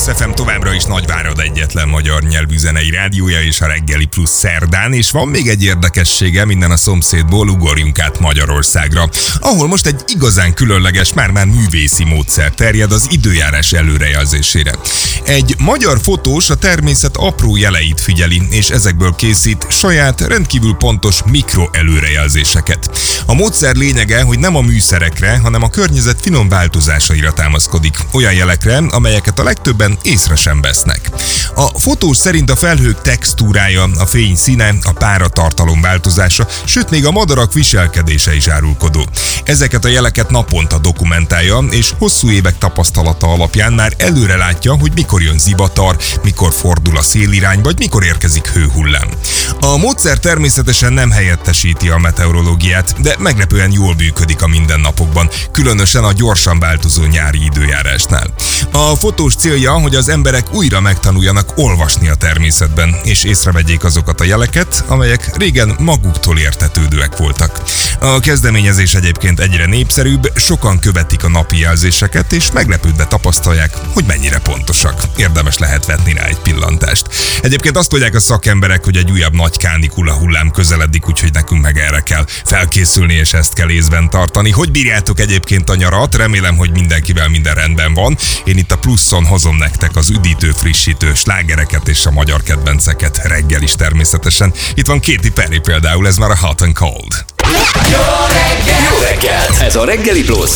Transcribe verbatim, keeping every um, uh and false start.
Plusz ef em továbbra is Nagyvárad egyetlen magyar nyelvű zenei rádiója és a Reggeli Plusz szerdán, és van még egy érdekessége minden a szomszédból, ugorjunk át Magyarországra, ahol most egy igazán különleges, már-már művészi módszer terjed az időjárás előrejelzésére. Egy magyar fotós a természet apró jeleit figyeli, és ezekből készít saját, rendkívül pontos mikroelőrejelzéseket. A módszer lényege, hogy nem a műszerekre, hanem a környezet finom változásaira támaszkodik, olyan jelekre, amelyeket a legtöbben észre sem vesznek. A fotós szerint a felhők textúrája, a fény színe, a páratartalom változása, sőt még a madarak viselkedése is árulkodó. Ezeket a jeleket naponta dokumentálja, és hosszú évek tapasztalata alapján már előre látja, hogy mikor jön zivatar, mikor fordul a szélirány, vagy mikor érkezik hőhullám. A módszer természetesen nem helyettesíti a meteorológiát, de meglepően jól működik a mindennapokban, különösen a gyorsan változó nyári időjárásnál. A fotós célja, hogy az emberek újra megtanuljanak olvasni a természetben, és észrevegyék azokat a jeleket, amelyek régen maguktól értetődőek voltak. A kezdeményezés egyébként egyre népszerűbb, sokan követik a napi jelzéseket, és meglepődve tapasztalják, hogy mennyire pontosak. Érdemes lehet vetni rá egy pillantást. Egyébként azt mondják a szakemberek, hogy egy újabb nagy kánikula hullám közeledik, úgyhogy nekünk meg erre kell felkészülni, és ezt kell észben tartani. Hogy bírjátok egyébként a nyarat? Remélem, hogy mindenkivel minden rendben van. Én itt a Pluszon hozom nektek az üdítő, frissítő slágereket és a magyar kedvenceket, reggel is természetesen. Itt van Katy Perry például, ez már a Hot and Cold. Jó reggel! Jó reggel! Ez a Reggeli Plusz.